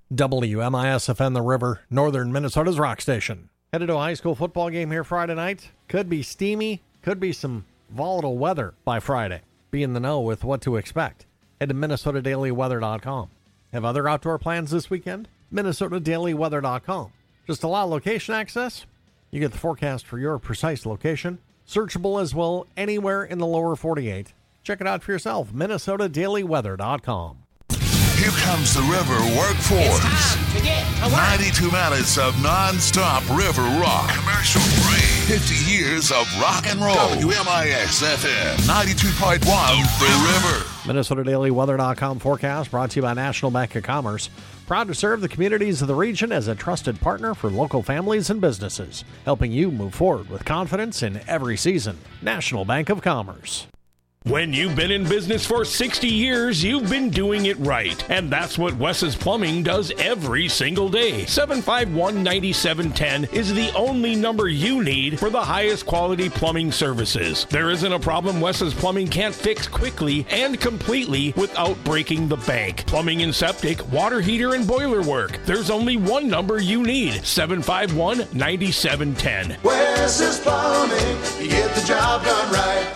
WMISFN The River, northern Minnesota's rock station. Headed to a high school football game here Friday night. Could be steamy, could be some volatile weather by Friday. Be in the know with what to expect. Head to MinnesotaDailyWeather.com. Have other outdoor plans this weekend? MinnesotaDailyWeather.com. Just allow location access. You get the forecast for your precise location. Searchable as well anywhere in the lower 48. Check it out for yourself. MinnesotaDailyWeather.com. Here comes the River Workforce. 92 minutes of non-stop river rock. Commercial free. 50 years of rock and roll. WMIS-FM 92.1 The River. MinnesotaDailyWeather.com forecast brought to you by National Bank of Commerce. Proud to serve the communities of the region as a trusted partner for local families and businesses, helping you move forward with confidence in every season. National Bank of Commerce. When you've been in business for 60 years, you've been doing it right. And that's what Wes's Plumbing does every single day. 751-9710 is the only number you need for the highest quality plumbing services. There isn't a problem Wes's Plumbing can't fix quickly and completely without breaking the bank. Plumbing and septic, water heater, and boiler work. There's only one number you need. 751-9710. Wes's Plumbing, you get the job done right.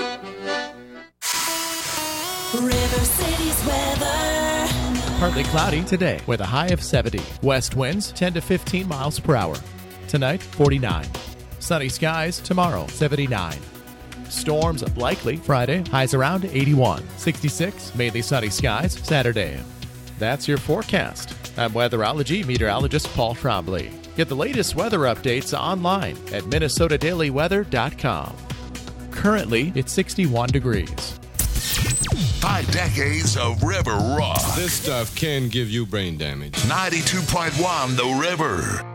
River City's weather. Partly cloudy today with a high of 70. West winds 10 to 15 miles per hour. Tonight, 49. Sunny skies tomorrow, 79. Storms likely Friday, highs around 81. 66, mainly sunny skies Saturday. That's your forecast. I'm weatherology meteorologist Paul Trombley. Get the latest weather updates online at MinnesotaDailyWeather.com. Currently, it's 61 degrees. 5 decades of river rock. This stuff can give you brain damage. 92.1 The River.